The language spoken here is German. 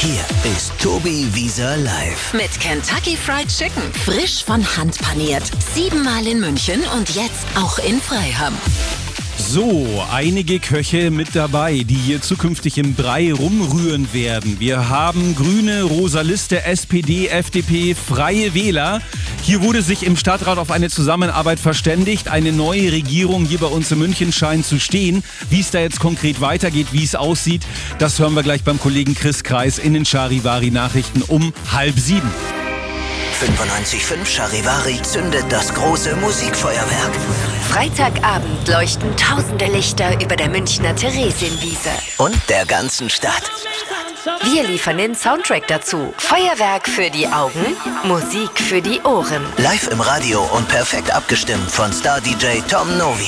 Hier ist Tobi Wieser live. Mit Kentucky Fried Chicken. Frisch von Hand paniert. 7-mal in München und jetzt auch in Freiham. So, einige Köche mit dabei, die hier zukünftig im Brei rumrühren werden. Wir haben Grüne, Rosa Liste, SPD, FDP, Freie Wähler. Hier wurde sich im Stadtrat auf eine Zusammenarbeit verständigt. Eine neue Regierung hier bei uns in München scheint zu stehen. Wie es da jetzt konkret weitergeht, wie es aussieht, das hören wir gleich beim Kollegen Chris Kreis in den Charivari-Nachrichten um 6:30. 95.5 Charivari zündet das große Musikfeuerwerk. Freitagabend leuchten tausende Lichter über der Münchner Theresienwiese. Und der ganzen Stadt. Wir liefern den Soundtrack dazu. Feuerwerk für die Augen, Musik für die Ohren. Live im Radio und perfekt abgestimmt von Star-DJ Tom Novi.